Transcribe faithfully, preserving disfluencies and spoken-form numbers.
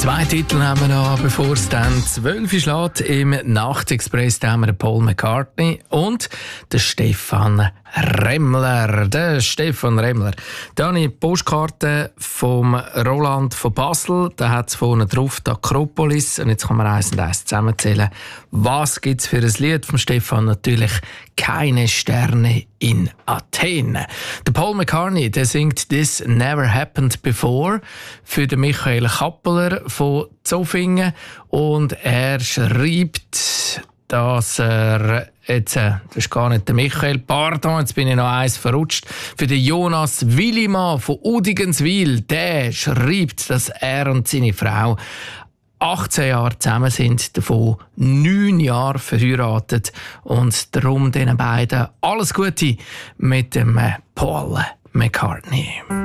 Zwei Titel haben wir noch, bevor es dann zwölf Uhr schlägt. Im Nachtexpress haben wir Paul McCartney und den Stefan Remmler. Der Stefan Remmler. Da habe ich die Postkarte vom Roland von Basel. Da hat es vorne drauf die Akropolis. Und jetzt kann man eins und eins zusammenzählen. Was gibt es für ein Lied von Stefan? Natürlich «Keine Sterne in Athen». Der Paul McCartney, der singt «This Never Happened Before» für den Michael Kappeler von Zofingen. Und er schreibt, dass er jetzt, äh, das ist gar nicht der Michael, pardon, jetzt bin ich noch eins verrutscht, für den Jonas Willimann von Udigenswil, der schreibt, dass er und seine Frau achtzehn Jahre zusammen sind, davon neun Jahre verheiratet und darum diesen beiden alles Gute mit dem Paul McCartney.